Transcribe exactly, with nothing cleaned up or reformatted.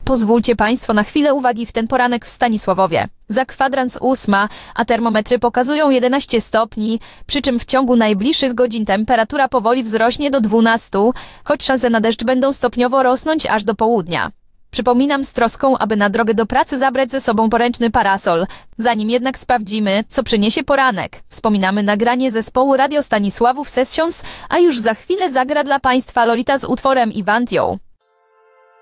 Pozwólcie Państwo na chwilę uwagi w ten poranek w Stanisławowie. Za kwadrans ósma, a termometry pokazują jedenaście stopni, przy czym w ciągu najbliższych godzin temperatura powoli wzrośnie do dwunastu, choć szanse na deszcz będą stopniowo rosnąć aż do południa. Przypominam z troską, aby na drogę do pracy zabrać ze sobą poręczny parasol. Zanim jednak sprawdzimy, co przyniesie poranek, wspominamy nagranie zespołu Radio Stanisławów Sessions, a już za chwilę zagra dla Państwa Lolita z utworem Iwantią.